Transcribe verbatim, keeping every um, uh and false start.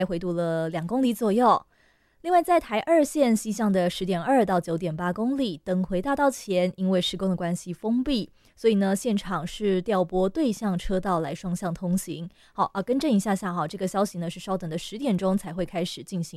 回堵了两公里左右。另外，在台二线西向的十点二到九点八公里，登回大道前因为施工的关系封闭，所以呢，现场是调拨对向车道来双向通行。好啊，更正一下下哈，这个消息呢是稍等的十点钟才会开始进行。